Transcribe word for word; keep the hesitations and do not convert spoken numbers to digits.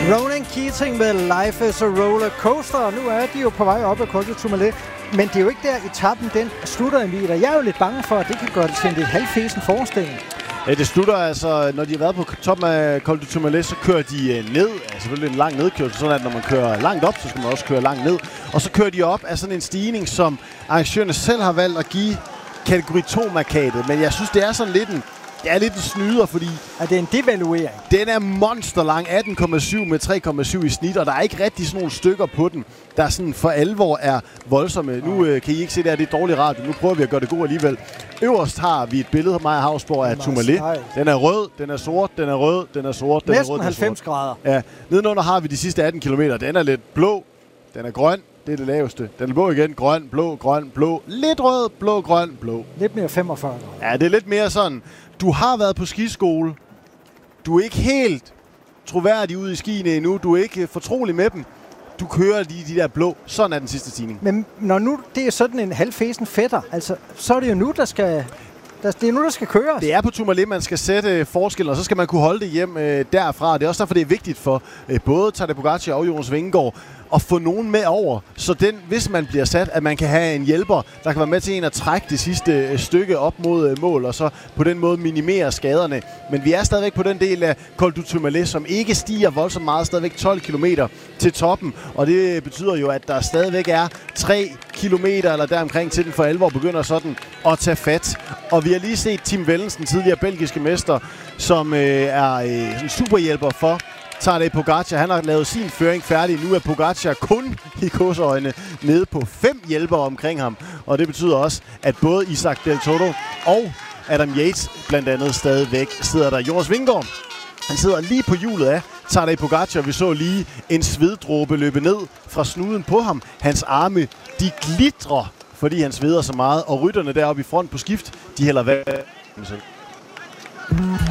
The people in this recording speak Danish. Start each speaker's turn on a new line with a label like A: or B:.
A: Ronan Keating med Life is a Roller Coaster, og nu er de jo på vej op ad Col du Tourmalet. Men det er jo ikke der, etappen den slutter, Emil, og jeg er jo lidt bange for, at det kan gøre det til en lidt halvfesen forestilling.
B: Ja, det slutter altså, når de har været på toppen af Col du Tourmalet, så kører de ned. Ja, selvfølgelig en lang nedkørsel, sådan at når man kører langt op, så skal man også køre langt ned. Og så kører de op af sådan en stigning, som arrangørerne selv har valgt at give kategori to-markatet. Men jeg synes, det er sådan lidt en, det er lidt en snyder, fordi...
A: Er det en devaluering?
B: Den er monsterlang, atten komma syv med tre komma syv i snit, og der er ikke rigtig sådan nogle stykker på den, der sådan for alvor er voldsomme. Nu øh, kan I ikke se, det er det dårlige radio. Nu prøver vi at gøre det godt alligevel. Øverst har vi et billede af Maja Havsborg af Tourmalet. Den er rød, den er sort, den er rød, den er sort, den
A: Næsten
B: er rød,
A: halvfems grader.
B: Ja, nedenunder har vi de sidste atten kilometer. Den er lidt blå, den er grøn. Det er det laveste. Den er blå igen. Grøn, blå, grøn, blå. Lidt rød, blå, grøn, blå.
A: Lidt mere femogfyrre.
B: Ja, det er lidt mere sådan. Du har været på skiskole. Du er ikke helt troværdig ude i skiene endnu. Du er ikke fortrolig med dem. Du kører lige de der blå. Sådan er den sidste stigning.
A: Men når nu det er sådan en halvfesen fætter, altså, så er det jo nu, der skal... Der, det er nu, der skal køres.
B: Det er på Tourmalet, man skal sætte forskellen, og så skal man kunne holde det hjem øh, derfra. Det er også derfor, det er vigtigt for øh, både Tadej Pogačar og Jonas Vingegaard at få nogen med over. Så den, hvis man bliver sat, at man kan have en hjælper, der kan være med til en at trække det sidste øh, stykke op mod øh, mål, og så på den måde minimere skaderne. Men vi er stadigvæk på den del af Col du Tourmalet, som ikke stiger voldsomt meget, stadigvæk tolv kilometer til toppen. Og det betyder jo, at der stadigvæk er tre kilometer eller deromkring til den for alvor begynder sådan at tage fat. Og vi har lige set Tim Wellens, den tidligere belgiske mester, som øh, er øh, en superhjælper for Tadej Pogačar. Han har lavet sin føring færdig. Nu er Pogačar kun i korsøjne nede på fem hjælpere omkring ham. Og det betyder også, at både Isaac Del Toro og Adam Yates blandt andet stadigvæk sidder der. Jonas Vingegaard, han sidder lige på hjulet af Tadej Pogačar. Vi så lige en sveddråbe løbe ned fra snuden på ham. Hans arme, de glitrer, fordi han sveder så meget. Og rytterne deroppe i front på skift, de hælder vand.